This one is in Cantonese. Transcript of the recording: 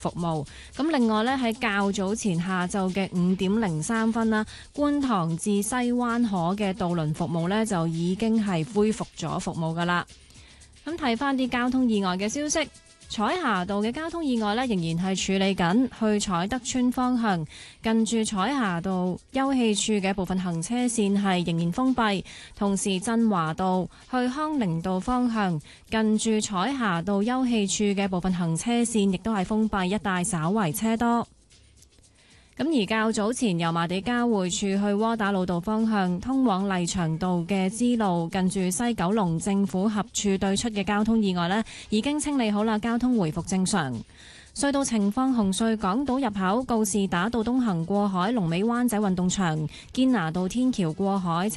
服務。咁另外呢，喺較早前下晝嘅5:03啦，觀塘至西灣河嘅渡輪服務呢，就已經係恢復咗服務㗎喇。咁睇返啲交通意外嘅消息。彩霞道嘅交通意外呢，仍然係處理緊，去彩德邨方向近住彩霞道休憩處嘅部分行車線係仍然封閉，同時振華道去康寧道方向近住彩霞道休憩處嘅部分行車線亦都係封閉，一帶稍為車多。咁而較早前油麻地交匯處去窩打老道方向通往麗翔道嘅支路，近住西九龍政府合署對出嘅交通意外呢，已經清理好啦，交通回復正常。隧道情況：紅隧港島入口告士打道東行過海，龍尾灣仔運動場堅拿道天橋過海。